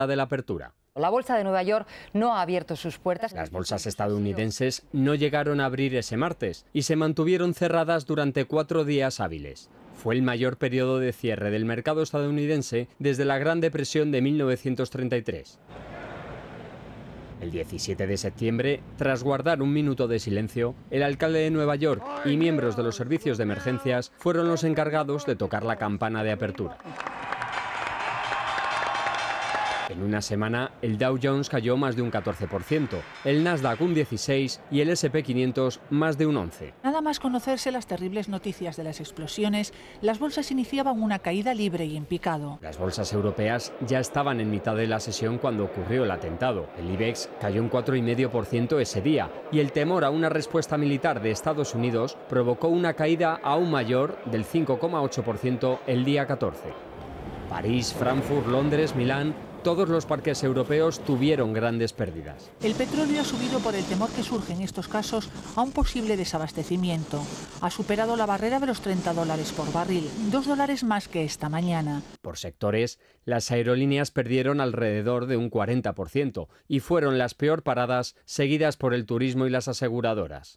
de la apertura. La bolsa de Nueva York no ha abierto sus puertas. Las bolsas estadounidenses no llegaron a abrir ese martes y se mantuvieron cerradas durante 4 días hábiles. Fue el mayor periodo de cierre del mercado estadounidense desde la Gran Depresión de 1933. El 17 de septiembre, tras guardar un minuto de silencio, el alcalde de Nueva York y miembros de los servicios de emergencias fueron los encargados de tocar la campana de apertura. En una semana, el Dow Jones cayó más de un 14%, el Nasdaq un 16% y el S&P 500 más de un 11%. Nada más conocerse las terribles noticias de las explosiones, las bolsas iniciaban una caída libre y en picado. Las bolsas europeas ya estaban en mitad de la sesión cuando ocurrió el atentado. El IBEX cayó un 4,5% ese día y el temor a una respuesta militar de Estados Unidos provocó una caída aún mayor del 5,8% el día 14. París, Frankfurt, Londres, Milán... Todos los parques europeos tuvieron grandes pérdidas. El petróleo ha subido por el temor que surge en estos casos a un posible desabastecimiento. Ha superado la barrera de los $30 por barril, $2 más que esta mañana. Por sectores, las aerolíneas perdieron alrededor de un 40% y fueron las peor paradas, seguidas por el turismo y las aseguradoras.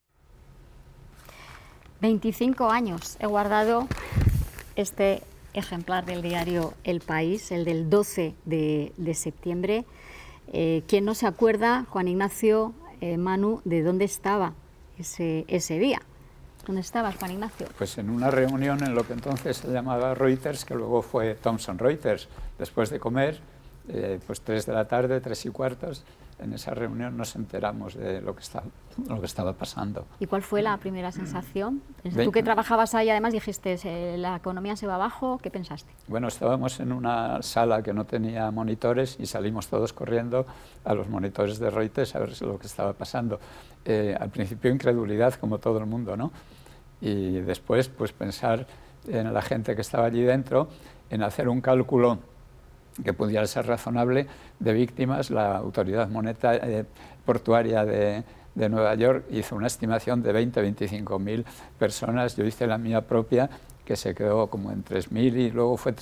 25 años he guardado este ejemplar del diario El País, el del 12 de septiembre. ¿Quién no se acuerda, Juan Ignacio, Manu, de dónde estaba ese día? ¿Dónde estabas, Juan Ignacio? Pues en una reunión en lo que entonces se llamaba Reuters, que luego fue Thomson Reuters. Después de comer, pues 3 de la tarde, 3:15, en esa reunión nos enteramos de lo que estaba pasando. ¿Y cuál fue la primera sensación? Tú que trabajabas ahí, además dijiste, la economía se va abajo, ¿qué pensaste? Bueno, estábamos en una sala que no tenía monitores y salimos todos corriendo a los monitores de Reuters a ver lo que estaba pasando. Al principio incredulidad, como todo el mundo, ¿no? Y después, pues pensar en la gente que estaba allí dentro, en hacer un cálculo que pudiera ser razonable de víctimas. La autoridad portuaria de Nueva York hizo una estimación de 20-25.000 personas. Yo hice la mía propia, que se quedó como en 3.000 y luego fue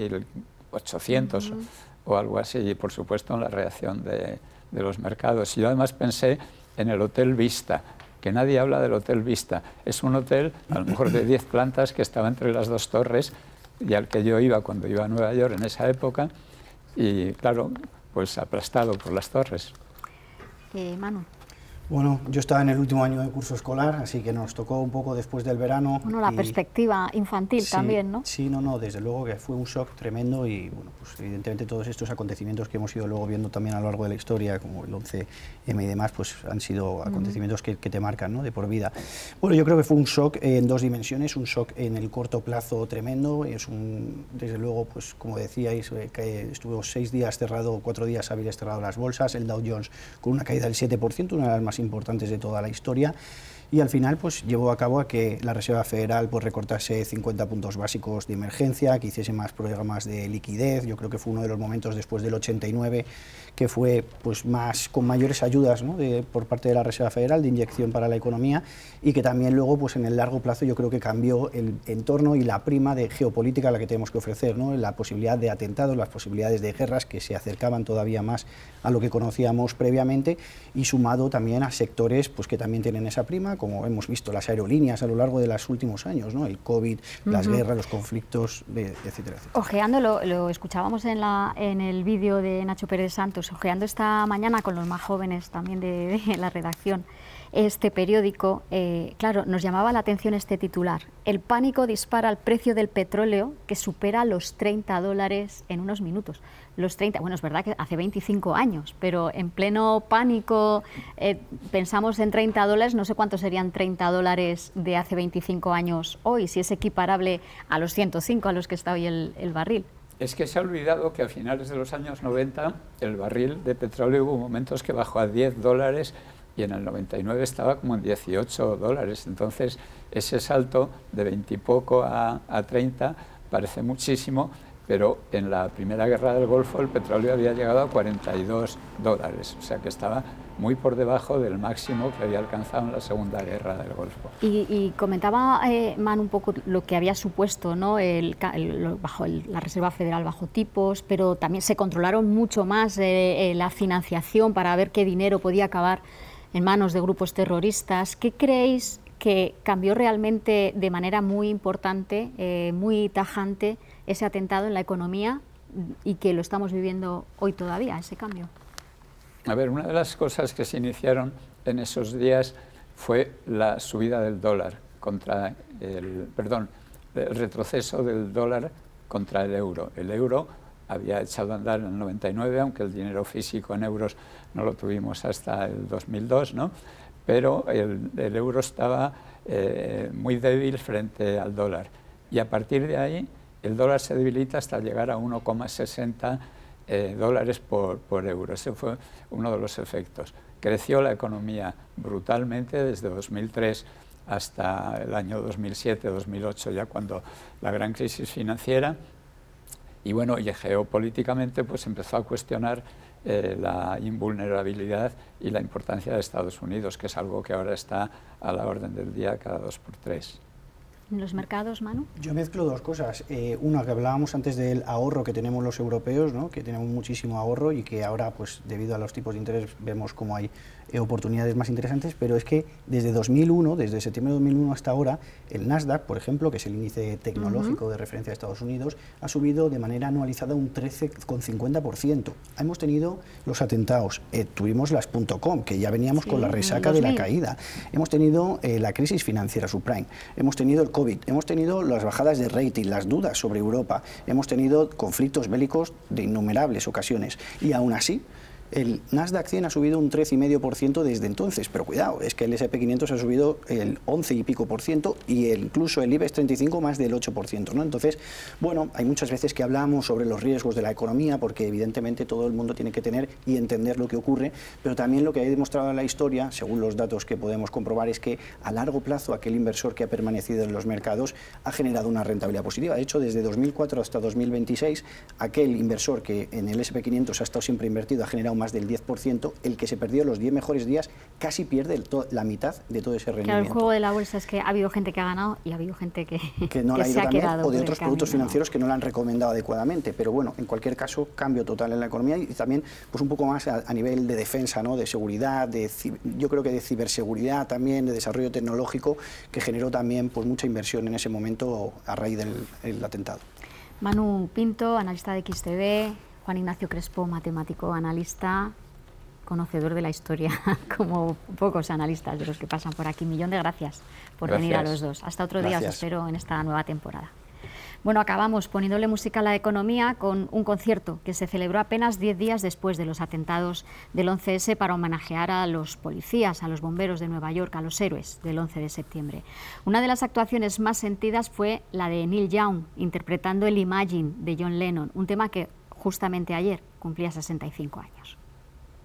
3.800 o algo así. Y por supuesto en la reacción de los mercados. Y yo además pensé en el Hotel Vista, que nadie habla del Hotel Vista. Es un hotel a lo mejor de 10 plantas que estaba entre las dos torres y al que yo iba cuando iba a Nueva York en esa época, y claro, pues aplastado por las torres. Manu. Bueno, yo estaba en el último año de curso escolar, así que nos tocó un poco después del verano. Bueno, la perspectiva infantil sí, también, ¿no? Sí, no, desde luego que fue un shock tremendo y, bueno, pues evidentemente todos estos acontecimientos que hemos ido luego viendo también a lo largo de la historia, como el 11M y demás, pues han sido acontecimientos que te marcan, ¿no?, de por vida. Bueno, yo creo que fue un shock en dos dimensiones, un shock en el corto plazo tremendo, desde luego, pues como decíais, que estuvo 6 días cerrado, 4 días hábiles cerrado las bolsas, el Dow Jones con una caída del 7%, una de las más importantes de toda la historia, y al final pues llevó a cabo a que la Reserva Federal pues recortase 50 puntos básicos de emergencia, que hiciese más programas de liquidez. Yo creo que fue uno de los momentos después del 89 que fue pues con mayores ayudas, ¿no?, por parte de la Reserva Federal de inyección para la economía, y que también luego pues en el largo plazo yo creo que cambió el entorno y la prima de geopolítica a la que tenemos que ofrecer, ¿no?, la posibilidad de atentados, las posibilidades de guerras que se acercaban todavía más a lo que conocíamos previamente, y sumado también a sectores pues que también tienen esa prima, como hemos visto las aerolíneas a lo largo de los últimos años, ¿no?, el COVID, las guerras, los conflictos, etcétera, etcétera. Ojeando, lo escuchábamos en el vídeo de Nacho Pérez Santos, ojeando esta mañana con los más jóvenes también de la redacción este periódico, claro, nos llamaba la atención este titular: el pánico dispara el precio del petróleo, que supera los $30 en unos minutos. Los 30, bueno, es verdad que hace 25 años, pero en pleno pánico pensamos en $30, no sé cuántos serían $30 de hace 25 años hoy, si es equiparable a los 105 a los que está hoy el barril. Es que se ha olvidado que a finales de los años 90 el barril de petróleo hubo momentos que bajó a $10 y en el 99 estaba como en $18. Entonces ese salto de 20 y poco a 30 parece muchísimo, pero en la primera guerra del Golfo el petróleo había llegado a $42, o sea que estaba muy por debajo del máximo que había alcanzado en la Segunda Guerra del Golfo. Y comentaba Man un poco lo que había supuesto, ¿no? La Reserva Federal bajo tipos, pero también se controlaron mucho más la financiación para ver qué dinero podía acabar en manos de grupos terroristas. ¿Qué creéis que cambió realmente de manera muy importante, muy tajante, ese atentado en la economía y que lo estamos viviendo hoy todavía, ese cambio? A ver, una de las cosas que se iniciaron en esos días fue la subida del dólar contra el retroceso del dólar contra el euro. El euro había echado a andar en el 99, aunque el dinero físico en euros no lo tuvimos hasta el 2002, ¿no? Pero el euro estaba muy débil frente al dólar. Y a partir de ahí, el dólar se debilita hasta llegar a 1,60 dólares por euro. Ese fue uno de los efectos. Creció la economía brutalmente desde 2003 hasta el año 2007-2008, ya cuando la gran crisis financiera, y bueno, y geopolíticamente pues empezó a cuestionar la invulnerabilidad y la importancia de Estados Unidos, que es algo que ahora está a la orden del día cada 2 por 3. ¿En los mercados, Manu? Yo mezclo dos cosas. Una, que hablábamos antes del ahorro que tenemos los europeos, ¿no? Que tenemos muchísimo ahorro y que ahora, pues debido a los tipos de interés, vemos cómo hay oportunidades más interesantes, pero es que desde 2001, desde septiembre de 2001 hasta ahora, el Nasdaq, por ejemplo, que es el índice tecnológico de referencia de Estados Unidos, ha subido de manera anualizada un 13,50%. Hemos tenido los atentados, tuvimos las .com, que ya veníamos con la resaca de la caída, hemos tenido la crisis financiera subprime, hemos tenido el COVID, hemos tenido las bajadas de rating, las dudas sobre Europa, hemos tenido conflictos bélicos de innumerables ocasiones, y aún así el Nasdaq 100 ha subido un 13,5% desde entonces, pero cuidado, es que el S&P 500 ha subido el 11 y pico por ciento y incluso el IBEX 35 más del 8%, ¿no? Entonces, bueno, hay muchas veces que hablamos sobre los riesgos de la economía, porque evidentemente todo el mundo tiene que tener y entender lo que ocurre, pero también lo que ha demostrado en la historia, según los datos que podemos comprobar, es que a largo plazo aquel inversor que ha permanecido en los mercados ha generado una rentabilidad positiva. De hecho, desde 2004 hasta 2026, aquel inversor que en el S&P 500 ha estado siempre invertido ha generado más del 10%, el que se perdió los 10 mejores días casi pierde la mitad de todo ese rendimiento. Claro, el juego de la bolsa es que ha habido gente que ha ganado y ha habido gente que no se ha quedado o de otros productos financieros que no la han recomendado adecuadamente, pero bueno, en cualquier caso, cambio total en la economía y también pues un poco más a nivel de defensa, ¿no? De seguridad, yo creo que de ciberseguridad también, de desarrollo tecnológico, que generó también pues mucha inversión en ese momento a raíz del atentado. Manu Pinto, analista de XTB, Juan Ignacio Crespo, matemático, analista, conocedor de la historia, como pocos analistas de los que pasan por aquí. Millón de gracias por venir a los dos. Hasta otro día, os espero en esta nueva temporada. Bueno, acabamos poniéndole música a la economía con un concierto que se celebró apenas 10 días después de los atentados del 11S para homenajear a los policías, a los bomberos de Nueva York, a los héroes del 11 de septiembre. Una de las actuaciones más sentidas fue la de Neil Young, interpretando el Imagine de John Lennon, un tema que justamente ayer cumplía 65 años.